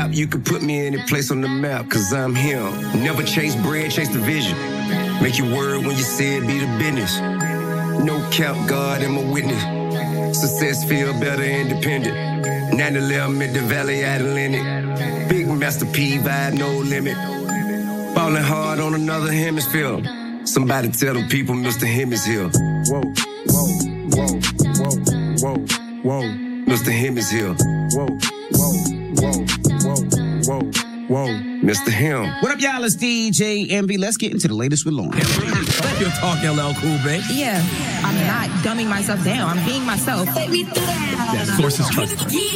cap. You could put me in any place on the map, cause I'm him. Never chase bread, chase the vision. Make your word when you say it, be the business. No cap, God am a witness. Success feel better independent. 9/11 at the Valley Atlantic. Big Master P vibe, no limit. Ballin' hard on another hemisphere. Somebody tell them people Mr. Him is here. Whoa, whoa, whoa, whoa, whoa, whoa. Mr. Him is here. Whoa, whoa, whoa, whoa, whoa, whoa. Mr. Him. What up, y'all? It's DJ Envy. Let's get into the latest with Lauren. Let your talk, LL Cool, babe. Yeah, I'm not dumbing myself down. I'm being myself. That source is trusted.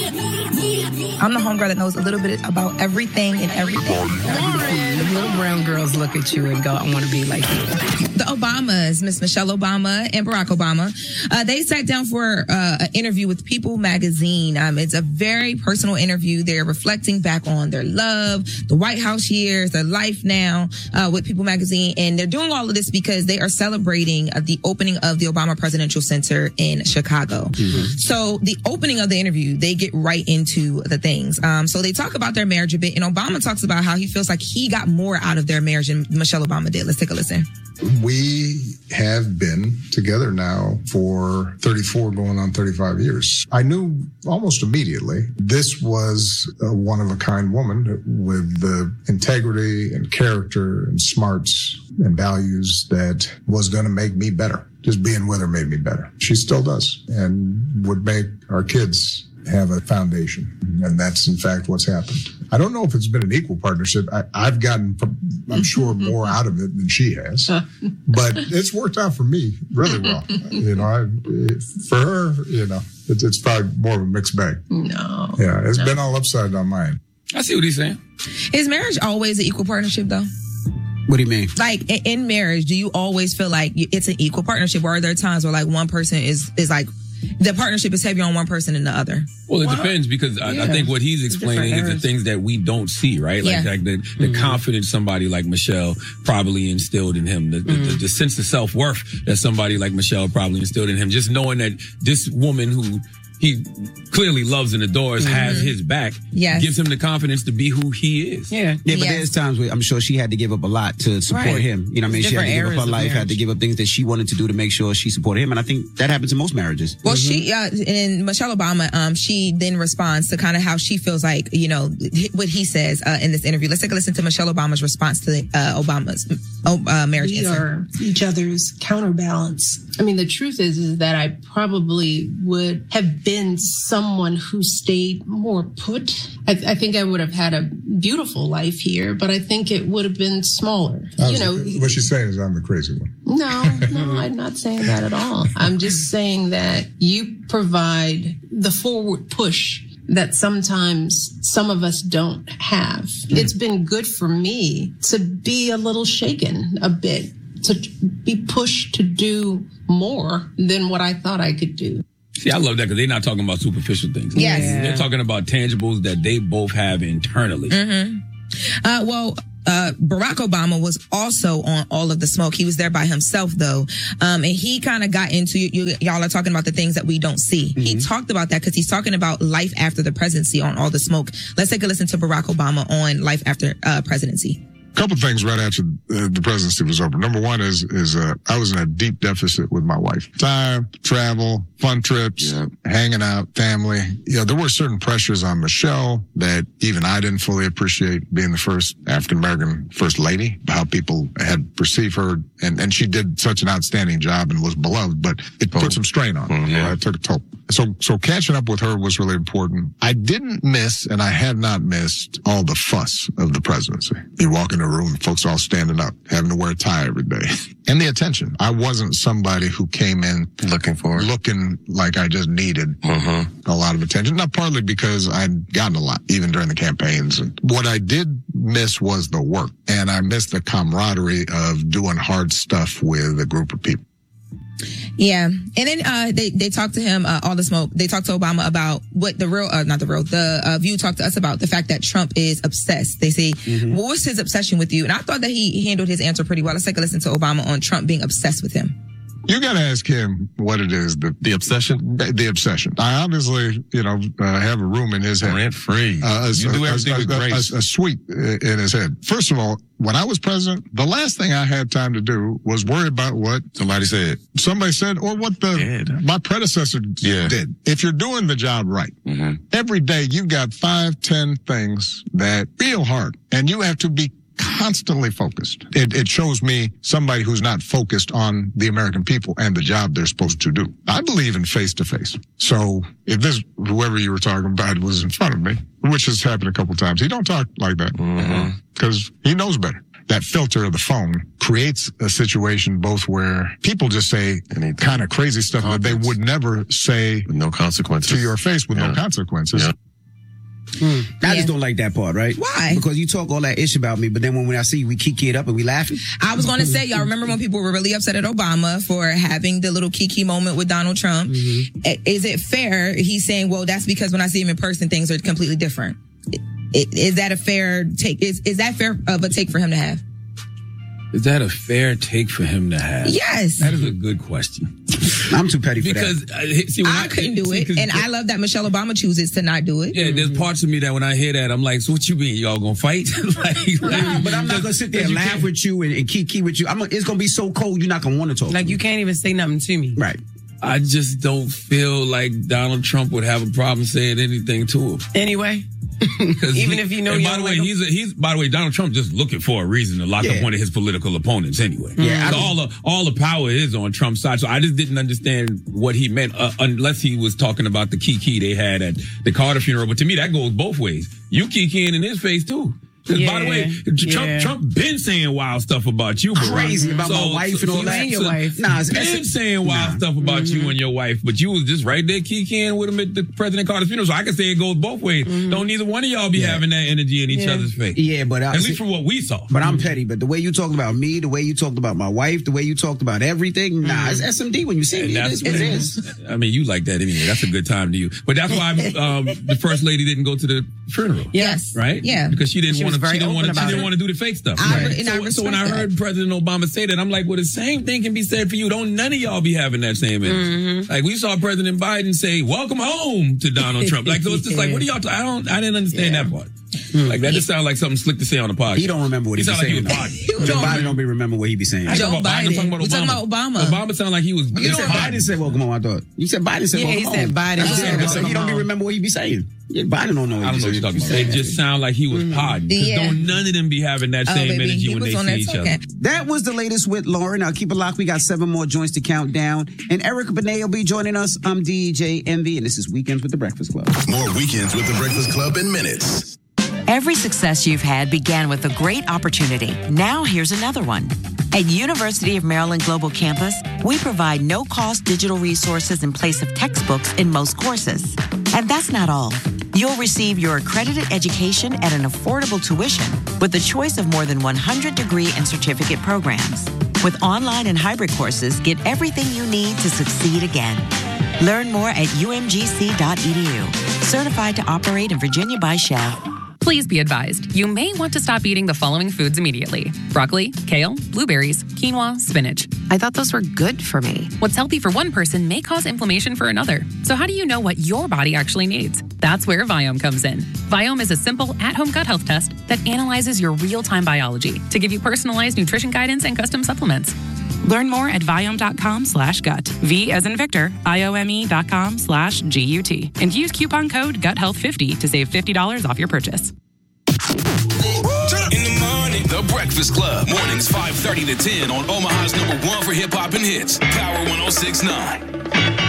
I'm the homegirl that knows a little bit about everything and everything. Lauren, the little brown girls look at you and go, I want to be like you. The Obamas, Miss Michelle Obama and Barack Obama, they sat down for an interview with People magazine. It's a very personal interview. They're reflecting back on their love, the White House years, their life now with People magazine. And they're doing all of this because they are celebrating the opening of the Obama Presidential Center in Chicago. Mm-hmm. So the opening of the interview, they get right into the things. So they talk about their marriage a bit, and Obama talks about how he feels like he got more out of their marriage than Michelle Obama did. Let's take a listen. We have been together now for 34 going on 35 years. I knew almost immediately this was a one-of-a-kind woman with the integrity and character and smarts and values that was going to make me better. Just being with her made me better. She still does, and would make our kids have a foundation. And that's, in fact, what's happened. I don't know if it's been an equal partnership. I've gotten, I'm sure, more out of it than she has. But it's worked out for me really well. For her, it's probably more of a mixed bag. No. Yeah, it's been all upside down mine. I see what he's saying. Is marriage always an equal partnership, though? What do you mean? Like, in marriage, do you always feel like it's an equal partnership, or are there times where, like, one person is like, the partnership is heavier on one person than the other? Well, it depends, because I think what he's explaining is the things that we don't see, right? Like the confidence somebody like Michelle probably instilled in him, the sense of self-worth that somebody like Michelle probably instilled in him. Just knowing that this woman who he clearly loves and adores has his back, gives him the confidence to be who he is. Yeah, but there's times where I'm sure she had to give up a lot to support him. You know what I mean? She had to give up her life, had to give up things that she wanted to do to make sure she supported him. And I think that happens in most marriages. Well, she, and Michelle Obama, she then responds to kind of how she feels like, what he says in this interview. Let's take a listen to Michelle Obama's response to Obama's marriage. We are each other's counterbalance. I mean, the truth is that I probably would have been someone who stayed more put. I think I would have had a beautiful life here, but I think it would have been smaller. What she's saying is I'm the crazy one. No, I'm not saying that at all. I'm just saying that you provide the forward push that sometimes some of us don't have. It's been good for me to be a little shaken a bit, to be pushed to do more than what I thought I could do. See, I love that, because they're not talking about superficial things. Yes. Yeah. They're talking about tangibles that they both have internally. Barack Obama was also on All of the Smoke. He was there by himself, though. And he kind of got into, y'all are talking about the things that we don't see. He talked about that because he's talking about life after the presidency on All the Smoke. Let's take a listen to Barack Obama on life after presidency. Couple things right after the presidency was over. Number one is I was in a deep deficit with my wife. Time, travel, fun trips, hanging out, family. There were certain pressures on Michelle that even I didn't fully appreciate, being the first African-American first lady, how people had perceived her. And she did such an outstanding job and was beloved, but it put some strain on her. Right? It took a toll. So catching up with her was really important. I didn't miss, and I have not missed, all the fuss of the presidency. You walk in a room, folks all standing up, having to wear a tie every day. And the attention. I wasn't somebody who came in looking like I just needed a lot of attention. Not partly because I'd gotten a lot, even during the campaigns. And what I did miss was the work. And I missed the camaraderie of doing hard stuff with a group of people. Yeah. And then they talked to him, All the Smoke. They talked to Obama about what the View talked to us about the fact that Trump is obsessed. They say, what was his obsession with you? And I thought that he handled his answer pretty well. Let's take a listen to Obama on Trump being obsessed with him. You got to ask him what it is. The obsession? The obsession. I obviously, have a room in his head. Rent free. You do everything with grace. A suite in his head. First of all, when I was president, the last thing I had time to do was worry about what somebody said, or what my predecessor did. If you're doing the job right, every day you've got 5-10 things that feel hard, and you have to be constantly focused. It shows me somebody who's not focused on the American people and the job they're supposed to do. I believe in face-to-face. So if whoever you were talking about was in front of me, which has happened a couple of times, he don't talk like that because he knows better. That filter of the phone creates a situation both where people just say kind of crazy stuff that they would never say with no consequences to your face with no consequences. Yeah. I just don't like that part, right? Why? Because you talk all that ish about me, but then when I see you, we kiki it up and we laughing. I was going to say, y'all remember when people were really upset at Obama for having the little kiki moment with Donald Trump? Is it fair? He's saying, well, that's because when I see him in person, things are completely different. Is that a fair take? Is that fair of a take for him to have? Is that a fair take for him to have? Yes. That is a good question. I'm too petty for that. Because I couldn't do it. And I love that Michelle Obama chooses to not do it. Yeah, there's parts of me that when I hear that, I'm like, so what you mean? Y'all gonna fight? Nah, but I'm not gonna sit there and laugh with you and kiki with you. It's gonna be so cold, you're not gonna want to talk. Like, you can't even say nothing to me. Right. I just don't feel like Donald Trump would have a problem saying anything to him. Anyway. Even if you know. And by the way, by the way, Donald Trump just looking for a reason to lock up one of his political opponents anyway. Yeah, all the power is on Trump's side. So I just didn't understand what he meant, unless he was talking about the kiki they had at the Carter funeral. But to me, that goes both ways. You kikiing in his face too. By the way, Trump been saying wild stuff about you, bro. Crazy about my wife and all that. And your wife. Nah, been saying wild stuff about you and your wife, but you was just right there kikiing with him at the President Carter's funeral. So I can say it goes both ways. Don't neither one of y'all be having that energy in each other's face. Yeah, but at least from what we saw. But I'm petty. But the way you talked about me, the way you talked about my wife, the way you talked about everything, it's SMD when you see me. It is what it is. I mean, you like that anyway. That's a good time to you. But that's why the first lady didn't go to the funeral. Yes. Right? Yeah. Because she didn't want to do the fake stuff. So when I heard President Obama say that, I'm like, well, the same thing can be said for you. Don't none of y'all be having that same energy. Like, we saw President Biden say, welcome home to Donald Trump. Like, so it's just like, what are y'all I didn't understand that part. Like, that just sounds like something slick to say on the podcast. He don't remember what he be saying. Joe Biden don't be remember what he be saying. Joe Biden. We talking about Obama. Obama sounded like he was. Biden said welcome home, I thought. You said Biden said welcome home. He said Biden. So he don't be remember what he be saying. Yeah, Biden don't know what I don't know what you're talking about. They just sound like he was podding. Because don't none of them be having that same energy when they see each other. That was the latest with Lauren. Now keep it locked. We got 7 more joints to count down. And Erica Benet will be joining us. I'm DJ Envy, and this is Weekends with the Breakfast Club. More Weekends with the Breakfast Club in minutes. Every success you've had began with a great opportunity. Now here's another one. At University of Maryland Global Campus, we provide no-cost digital resources in place of textbooks in most courses. And that's not all. You'll receive your accredited education at an affordable tuition with the choice of more than 100 degree and certificate programs. With online and hybrid courses, get everything you need to succeed again. Learn more at umgc.edu. Certified to operate in Virginia by Chev. Please be advised, you may want to stop eating the following foods immediately. Broccoli, kale, blueberries, quinoa, spinach. I thought those were good for me. What's healthy for one person may cause inflammation for another. So how do you know what your body actually needs? That's where Viome comes in. Viome is a simple at-home gut health test that analyzes your real-time biology to give you personalized nutrition guidance and custom supplements. Learn more at Viome.com/gut. V as in Victor, IOME.com/GUT. And use coupon code GUTHEALTH50 to save $50 off your purchase. In the morning, The Breakfast Club. Mornings 5:30 to 10 on Omaha's #1 for hip hop and hits. Power 106.9.